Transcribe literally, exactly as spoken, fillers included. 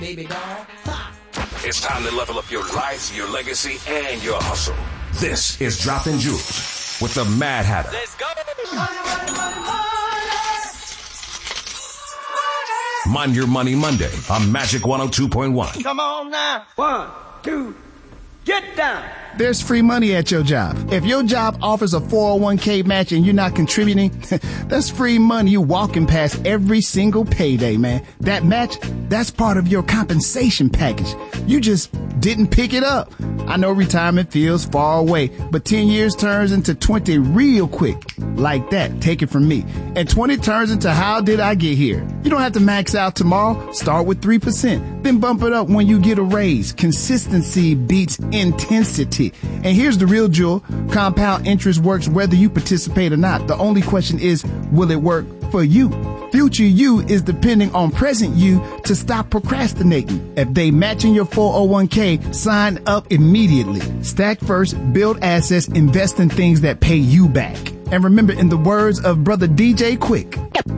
baby doll. Ha! It's time to level up your life, your legacy, and your hustle. This is Dropping Jewels with the Mad Hatter. Let's go! Money, money, money, money. Mind Your Money Monday on Magic one oh two point one. Come on now. One, two, get down. There's free money at your job. If your job offers a four oh one k match and you're not contributing, that's free money you're walking past every single payday, man. That match, that's part of your compensation package. You just didn't pick it up. I know retirement feels far away, but ten years turns into twenty real quick. Like that, take it from me. And twenty turns into how did I get here? You don't have to max out tomorrow. Start with three percent. Then bump it up when you get a raise. Consistency beats intensity. And here's the real jewel. Compound interest works whether you participate or not. The only question is, will it work for you? Future you is depending on present you to stop procrastinating. If they matching your four oh one k, sign up immediately. Stack first, build assets, invest in things that pay you back. And remember, in the words of brother D J Quick,